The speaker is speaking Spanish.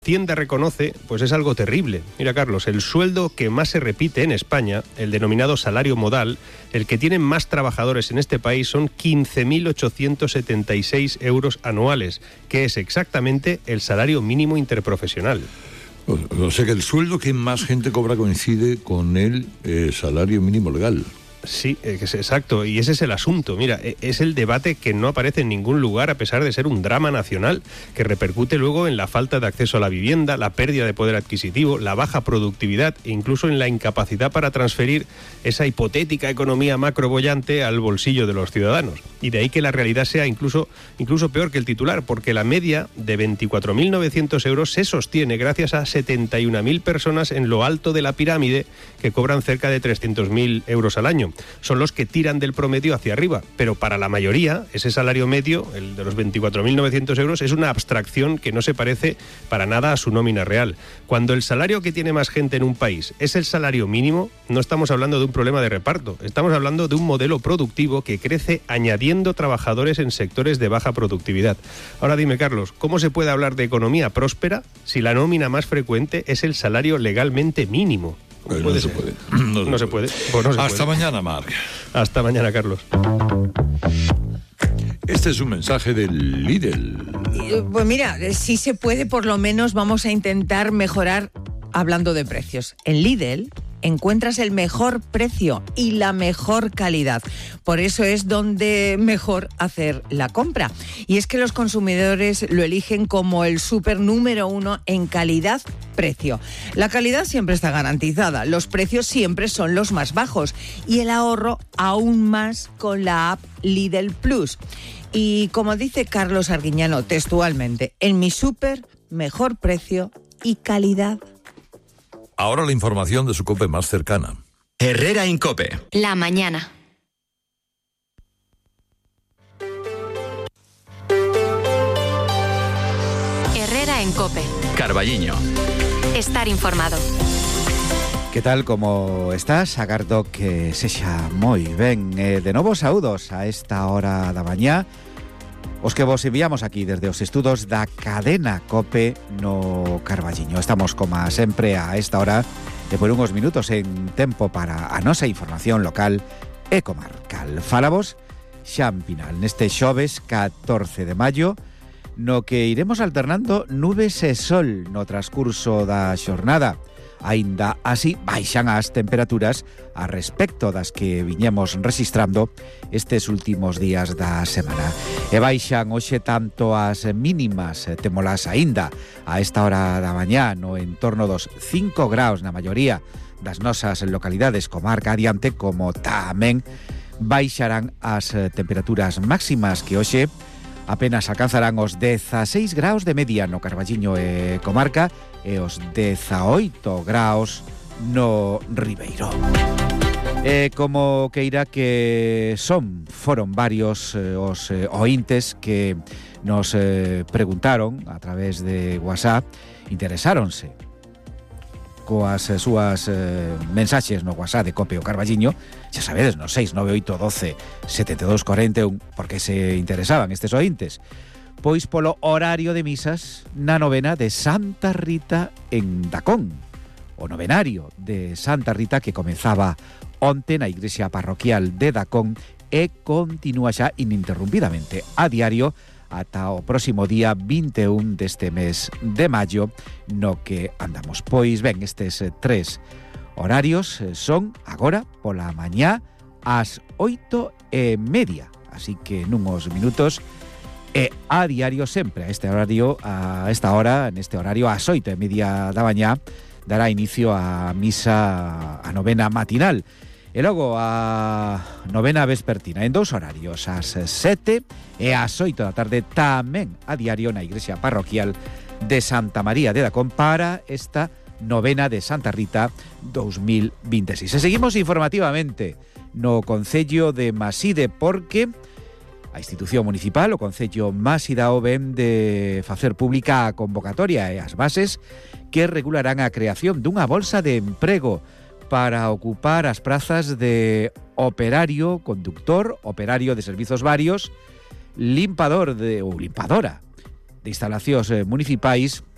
Hacienda reconoce, pues es algo terrible. Mira, Carlos, el sueldo que más se repite en España, el denominado salario modal, el que tienen más trabajadores en este país, son 15.876 euros anuales, que es exactamente el salario mínimo interprofesional. O sea que el sueldo que más gente cobra coincide con el salario mínimo legal. Sí, es exacto, y ese es el asunto. Mira, es el debate que no aparece en ningún lugar, a pesar de ser un drama nacional, que repercute luego en la falta de acceso a la vivienda, la pérdida de poder adquisitivo, la baja productividad e incluso en la incapacidad para transferir esa hipotética economía macroboyante al bolsillo de los ciudadanos. Y de ahí que la realidad sea incluso peor que el titular, porque la media de 24.900 euros se sostiene gracias a 71.000 personas en lo alto de la pirámide que cobran cerca de 300.000 euros al año. Son los que tiran del promedio hacia arriba, pero para la mayoría ese salario medio, el de los 24.900 euros, es una abstracción que no se parece para nada a su nómina real. Cuando el salario que tiene más gente en un país es el salario mínimo, no estamos hablando de un problema de reparto, estamos hablando de un modelo productivo que crece añadiendo trabajadores en sectores de baja productividad. Ahora dime, Carlos, ¿cómo se puede hablar de economía próspera si la nómina más frecuente es el salario legalmente mínimo? No se puede. No se puede. Pues no se Hasta puede. mañana, Marc. Hasta mañana, Carlos. Este es un mensaje del Lidl. Pues mira, si se puede, por lo menos vamos a intentar mejorar hablando de precios. En Lidl encuentras el mejor precio y la mejor calidad. Por eso es donde mejor hacer la compra. Y es que los consumidores lo eligen como el súper número 1 en calidad-precio. La calidad siempre está garantizada, los precios siempre son los más bajos y el ahorro aún más con la app Lidl Plus. Y como dice Carlos Arguiñano textualmente, en mi súper, mejor precio y calidad. Ahora la información de su COPE más cercana. Herrera en COPE. La mañana. Herrera en COPE. Carballiño. Estar informado. Que tal, como estás? Agardo que sexa moi ben. De novo, saúdos a esta hora da mañá. Os que vos enviamos aquí desde os estudos da cadena COPE no Carballiño. Estamos, como sempre, a esta hora de por unhos minutos en tempo para a nosa información local e comarcal. Falamos Xan Pinal neste xoves 14 de maio, no que iremos alternando nubes e sol no transcurso da xornada. Aínda así baixan as temperaturas a respecto das que viñemos rexistrando estes últimos días da semana. E baixan hoxe tanto as mínimas, témolas aínda a esta hora da mañá no entorno dos 5 graus na maioría das nosas localidades comarca adiante, como tamén baixarán as temperaturas máximas que hoxe apenas alcanzarán os 16 graus de media no Carballiño e comarca e os 18 graus no Ribeiro. Como queira que foron varios os ointes que nos preguntaron a través de WhatsApp, interesáronse coas súas mensaxes no WhatsApp de COPE o Carballiño, xa sabedes, no 698 12 72 41, porque se interesaban estes ointes. Pois polo horario de misas na novena de Santa Rita en Dacón. O novenario de Santa Rita que comezaba onte na igrexa parroquial de Dacón e continúa xa ininterrumpidamente a diario ata o próximo día 21 deste mes de maio no que andamos. Pois ben, estes tres horarios son agora pola mañá ás 8:30, así que nunhos minutos e a diario sempre a este horario, a esta hora, neste horario ás 8:30 da mañá dará inicio a misa, a novena matinal. E logo a novena vespertina en dous horarios, ás 7 e ás 8 da tarde, tamén a diario na igrexa parroquial de Santa María de Dacón para esta novena de Santa Rita 2026. E seguimos informativamente no concello de Maside, porque a institución municipal, o concello Masida, ven de facer pública a convocatoria e as bases que regularán a creación dunha bolsa de emprego para ocupar as prazas de operario, conductor, operario de servizos varios, limpador ou limpadora de instalacións municipais